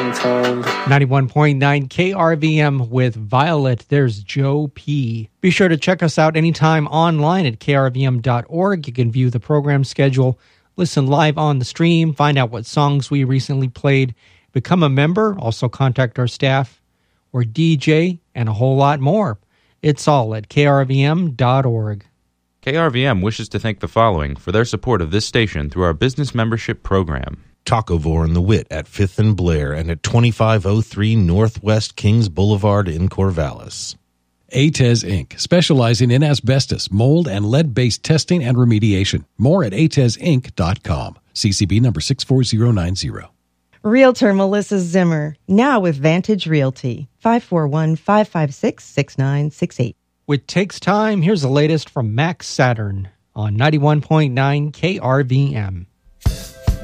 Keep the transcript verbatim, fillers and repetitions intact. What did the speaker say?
time. ninety-one point nine K R V M with Violet. There's Joe P. Be sure to check us out anytime online at K R V M dot org. You can view the program schedule, listen live on the stream, find out what songs we recently played, become a member, also contact our staff or D J, and a whole lot more. It's all at K R V M dot org. K R V M wishes to thank the following for their support of this station through our business membership program. Tacovore and the Wit at fifth and Blair and at twenty-five oh three Northwest Kings Boulevard in Corvallis. A T E S Incorporated, specializing in asbestos, mold, and lead-based testing and remediation. More at A T E S Inc dot com. C C B number six four zero nine zero. Realtor Melissa Zimmer, now with Vantage Realty, five four one, five five six, six nine six eight. With Takes Time, here's the latest from Max Saturn on ninety-one point nine K R V M.